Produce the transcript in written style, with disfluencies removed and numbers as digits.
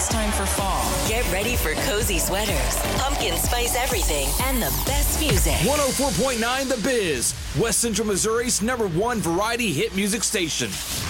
it's time for fall. Get ready for cozy sweaters, pumpkin spice everything, and the best music. 104.9 The Biz, West Central Missouri's #1 variety hit music station.